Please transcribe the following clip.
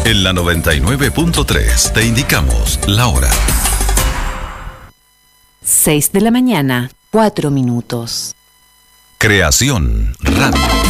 En la 99.3 te indicamos la hora. 6 de la mañana, 4 minutos. Creación Radio.